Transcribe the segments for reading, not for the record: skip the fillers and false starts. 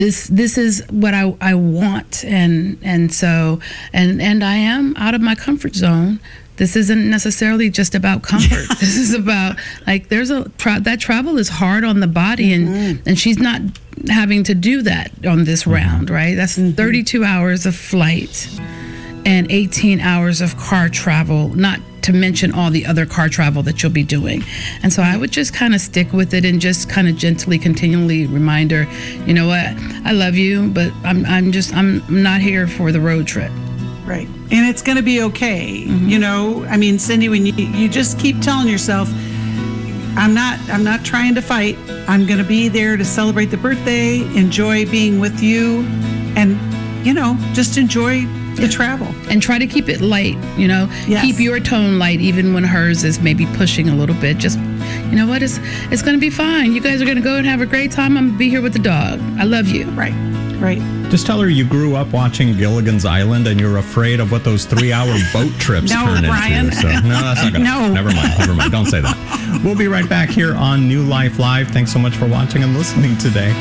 this is what I want, and so I am out of my comfort zone. This isn't necessarily just about comfort. This is about, like, that travel is hard on the body, and she's not having to do that on this round, right? That's 32 hours of flight and 18 hours of car travel, not to mention all the other car travel that you'll be doing. And so I would just kind of stick with it and just kind of gently, continually remind her, you know what, I love you, but I'm not here for the road trip. Right. And it's going to be okay. You know, I mean, Cindy, when you just keep telling yourself, I'm not trying to fight. I'm going to be there to celebrate the birthday, enjoy being with you, and, you know, just enjoy the travel. And try to keep it light, you know. Yes. Keep your tone light even when hers is maybe pushing a little bit. Just, you know what, it's going to be fine. You guys are going to go and have a great time. I'm going to be here with the dog. I love you. Right. Just tell her you grew up watching Gilligan's Island and you're afraid of what those 3-hour boat trips turn Brian. into. So, no, that's not going to. No. Never mind. Don't say that. We'll be right back here on New Life Live. Thanks so much for watching and listening today.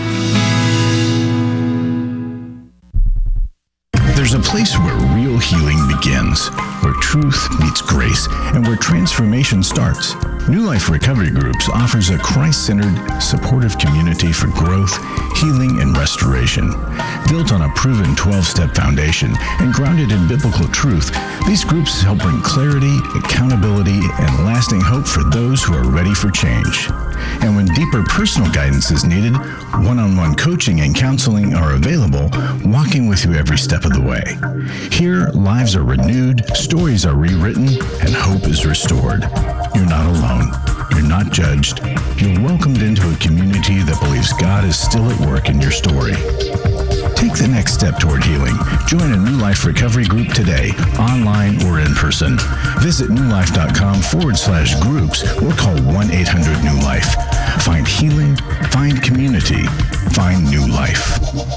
There's a place where real healing begins, where truth meets grace, and where transformation starts. New Life Recovery Groups offers a Christ-centered, supportive community for growth, healing, and restoration. Built on a proven 12-step foundation and grounded in biblical truth, these groups help bring clarity, accountability, and lasting hope for those who are ready for change. And when deeper personal guidance is needed, one-on-one coaching and counseling are available, walking with you every step of the way. Here, lives are renewed, stories are rewritten, and hope is restored. You're not alone. You're not judged. You're welcomed into a community that believes God is still at work in your story. Take the next step toward healing. Join a New Life Recovery Group today, online or in person. Visit newlife.com/groups or call 1-800-NEW-LIFE. Find healing, find community, find new life.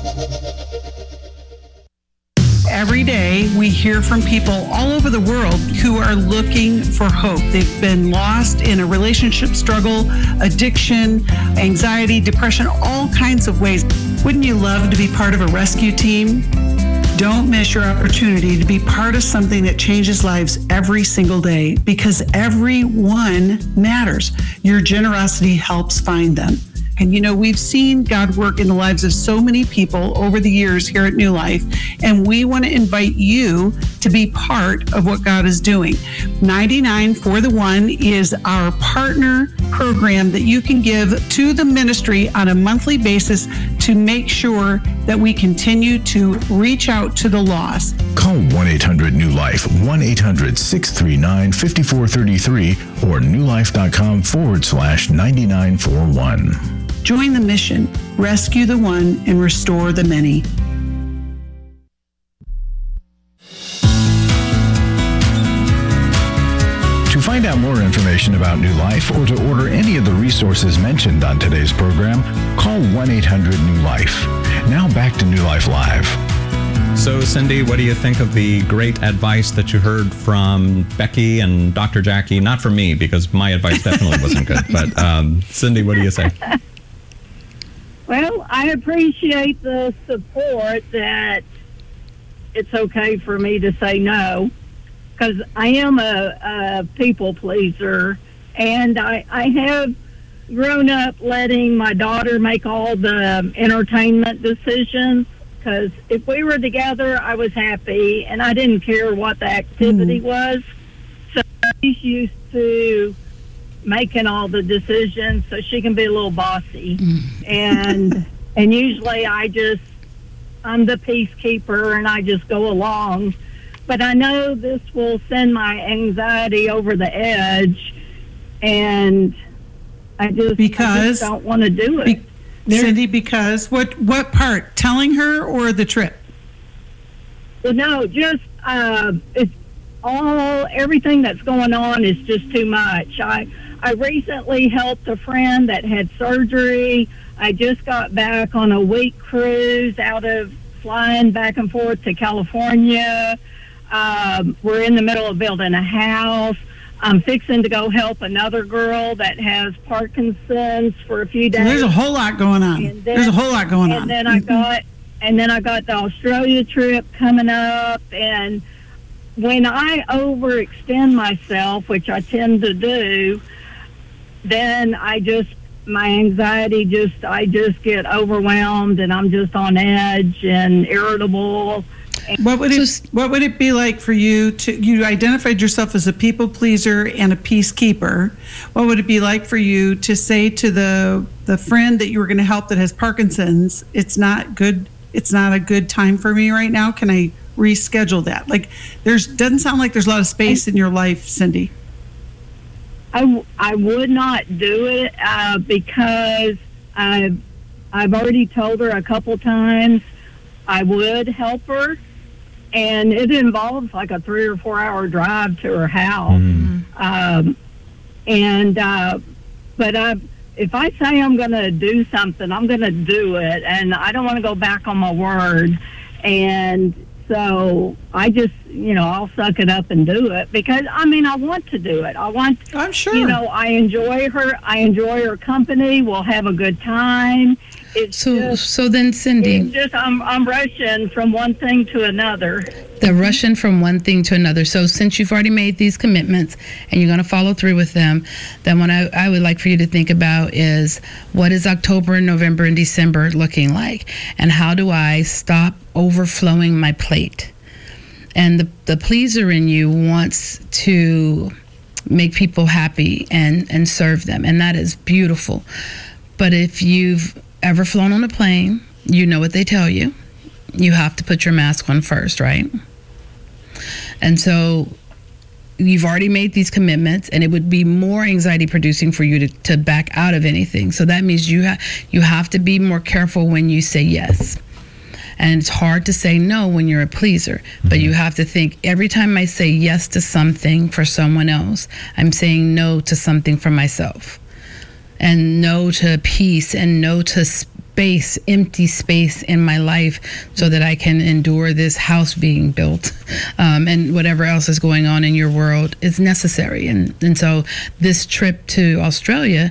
Every day we hear from people all over the world who are looking for hope. They've been lost in a relationship struggle, addiction, anxiety, depression, all kinds of ways. Wouldn't you love to be part of a rescue team? Don't miss your opportunity to be part of something that changes lives every single day, because everyone matters. Your generosity helps find them. And, you know, we've seen God work in the lives of so many people over the years here at New Life, and we want to invite you to be part of what God is doing. 99 for the One is our partner program that you can give to the ministry on a monthly basis to make sure that we continue to reach out to the lost. Call 1-800-NEW-LIFE, 1-800-639-5433, or newlife.com/9941. Join the mission, rescue the one, and restore the many. To find out more information about New Life or to order any of the resources mentioned on today's program, call 1-800-NEW-LIFE. Now back to New Life Live. So, Cindy, what do you think of the great advice that you heard from Becky and Dr. Jackie? Not from me, because my advice definitely wasn't good. But, Cindy, what do you say? Well, I appreciate the support that it's okay for me to say no, because I am a people pleaser, and I have grown up letting my daughter make all the entertainment decisions, because if we were together, I was happy, and I didn't care what the activity was. So she's used to making all the decisions so she can be a little bossy. And usually I'm the peacekeeper, and I just go along. But I know this will send my anxiety over the edge, and I just don't want to do it. Cindy, because what part? Telling her or the trip? Well, no, just it's everything that's going on is just too much. I recently helped a friend that had surgery. I just got back on a week cruise out of flying back and forth to California. We're in the middle of building a house. I'm fixing to go help another girl that has Parkinson's for a few days. So there's a whole lot going on. There's a whole lot going on. And then I got the Australia trip coming up, and when I overextend myself, which I tend to do, then my anxiety I just get overwhelmed, and I'm just on edge and irritable. What would it be like for you you identified yourself as a people pleaser and a peacekeeper. What would it be like for you to say to the friend that you were going to help that has Parkinson's, it's not a good time for me right now. Can I reschedule that? Like, doesn't sound like there's a lot of space in your life, Cindy. I would not do it because I've already told her a couple times I would help her, and it involves like a 3 or 4 hour drive to her house. But if I say I'm going to do something, I'm going to do it, and I don't want to go back on my word. And so I just, I'll suck it up and do it because, I want to do it. I'm sure. I enjoy her company. We'll have a good time. So then, Cindy, I'm rushing from one thing to another. The rushing from one thing to another. So since you've already made these commitments and you're going to follow through with them, then what I would like for you to think about is, what is October and November and December looking like? And how do I stop overflowing my plate? And the pleaser in you wants to make people happy and serve them. And that is beautiful. But if you've ever flown on a plane, you know what they tell you. You have to put your mask on first, right? And so you've already made these commitments, and it would be more anxiety producing for you to back out of anything. So that means you have to be more careful when you say yes. And it's hard to say no when you're a pleaser, but you have to think, every time I say yes to something for someone else, I'm saying no to something for myself. And no to peace, and no to space, empty space in my life, so that I can endure this house being built, and whatever else is going on in your world is necessary. And so this trip to Australia,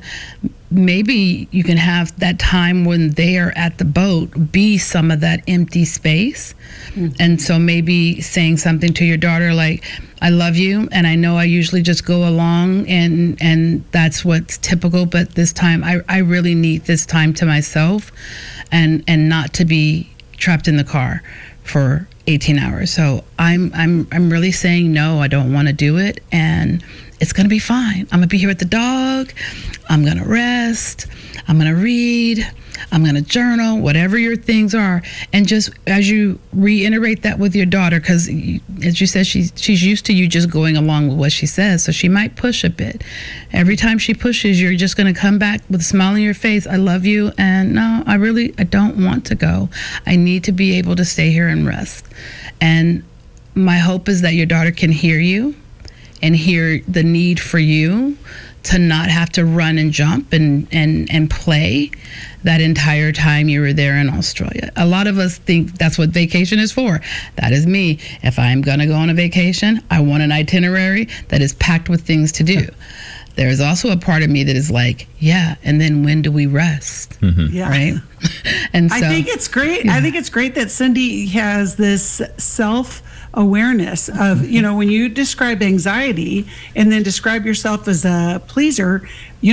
maybe you can have that time when they are at the boat be some of that empty space. And so maybe saying something to your daughter like, I love you, and I know I usually just go along and that's what's typical, but this time I really need this time to myself and not to be trapped in the car for 18 hours. So I'm really saying no, I don't want to do it, and it's going to be fine. I'm going to be here with the dog. I'm going to rest. I'm going to read. I'm going to journal, whatever your things are. And just as you reiterate that with your daughter, because as you said, she's used to you just going along with what she says. So she might push a bit. Every time she pushes, you're just going to come back with a smile on your face. I love you. And no, I don't want to go. I need to be able to stay here and rest. And my hope is that your daughter can hear you and hear the need for you to not have to run and jump and play that entire time you were there in Australia. A lot of us think that's what vacation is for. That is me. If I'm going to go on a vacation, I want an itinerary that is packed with things to do. There's also a part of me that is like, yeah, and then when do we rest? Yeah. Right? And so, I think it's great. Yeah. I think it's great that Cindy has this self-awareness of, when you describe anxiety and then describe yourself as a pleaser,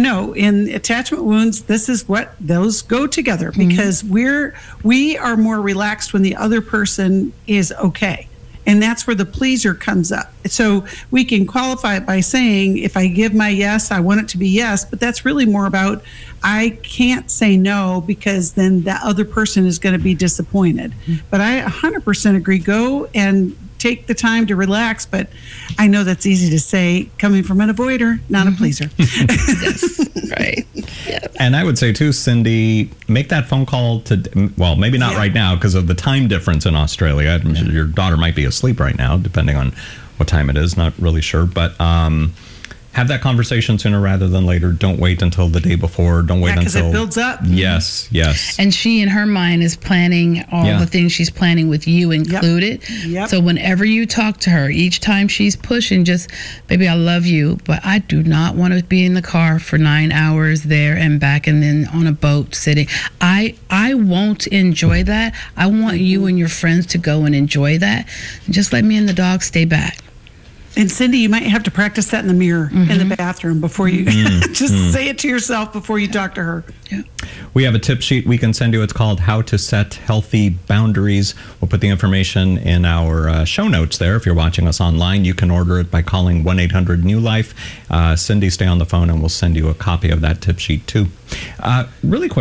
in attachment wounds, this is what those go together, because we are more relaxed when the other person is okay. And that's where the pleaser comes up. So we can qualify it by saying, if I give my yes, I want it to be yes, but that's really more about, I can't say no because then that other person is going to be disappointed. But I 100% agree. Go and take the time to relax. But I know that's easy to say coming from an avoider, not a pleaser. yes, right. Yes. And I would say too, Cindy, make that phone call to, well, maybe not right now because of the time difference in Australia. Your daughter might be asleep right now, depending on what time it is. Not really sure. But Have that conversation sooner rather than later. Don't wait until the day before. Don't wait because until it builds up. Yes. And she, in her mind, is planning all the things she's planning with you included. Yep. So whenever you talk to her, each time she's pushing, just, baby, I love you, but I do not want to be in the car for 9 hours there and back and then on a boat sitting. I won't enjoy that. I want you and your friends to go and enjoy that. Just let me and the dog stay back. And Cindy, you might have to practice that in the mirror in the bathroom before you just say it to yourself before you talk to her. Yeah. We have a tip sheet we can send you. It's called How to Set Healthy Boundaries. We'll put the information in our show notes there. If you're watching us online, you can order it by calling 1-800-NEW-LIFE. Cindy, stay on the phone and we'll send you a copy of that tip sheet too. Really quick.